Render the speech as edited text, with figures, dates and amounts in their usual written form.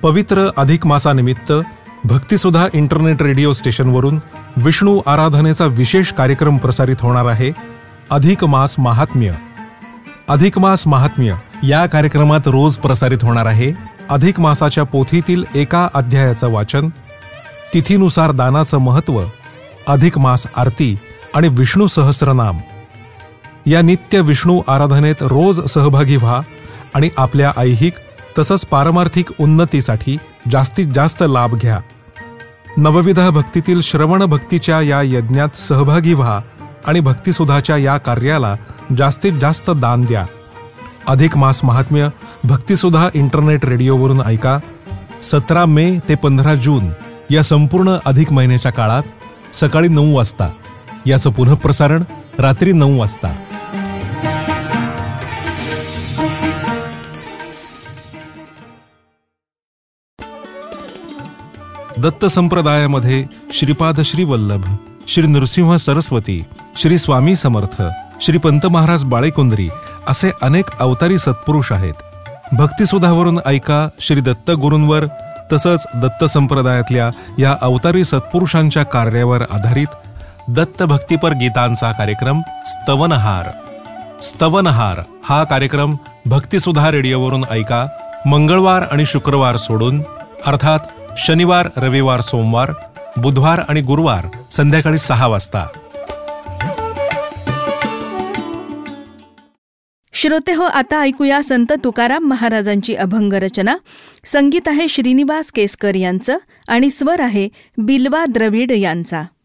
पवित्र अधिक मासानिमित्त भक्तिसुधा internet radio स्टेशनवरून विष्णू आराधनेचा विशेष कार्यक्रम प्रसारित होणार आहे. अधिक मास महात्म्य. अधिक मास महात्म्य या कार्यक्रमात रोज प्रसारित होणार आहे अधिक मासाच्या पोथीतील एका अध्यायाचं वाचन, तिथीनुसार दानाचं महत्त्व, अधिक मास आरती आणि विष्णू सहस्रनाम. या नित्य विष्णू आराधनेत रोज सहभागी व्हा आणि आपल्या ऐहिक तसंच पारमार्थिक उन्नतीसाठी जास्तीत जास्त लाभ घ्या. नवविध भक्तीतील श्रवण भक्तीच्या या यज्ञात सहभागी व्हा आणि भक्तिसुधाच्या या कार्याला जास्तीत जास्त दान द्या. अधिक मास महात्म्य भक्तिसुधा इंटरनेट रेडिओवरून ऐका. 17 मे ते 15 जून या संपूर्ण अधिक महिन्याच्या काळात सकाळी 9 वाजता. याचं पुनःप्रसारण रात्री 9 वाजता. दत्त संप्रदायामध्ये श्रीपाद श्री वल्लभ, श्री नृसिंह सरस्वती, श्री स्वामी समर्थ, श्री पंत महाराज बाळेकुंद्री असे अनेक अवतारी सत्पुरुष आहेत. भक्तिसुधावरून ऐका श्री दत्त गुरूंवर तसंच दत्त संप्रदायातल्या या अवतारी सत्पुरुषांच्या कार्यावर आधारित दत्त भक्तिपर गीतांचा कार्यक्रम स्तवनहार. स्तवनहार हा कार्यक्रम भक्तिसुधा रेडिओवरून ऐका मंगळवार आणि शुक्रवार सोडून, अर्थात शनिवार, रविवार, सोमवार, बुधवार आणि गुरुवार संध्याकाळी 6 वाजता. श्रोते हो, आता ऐकूया संत तुकाराम महाराजांची अभंग रचना. संगीत आहे श्रीनिवास केसकर यांचं आणि स्वर आहे बिल्वा द्रविड यांचा.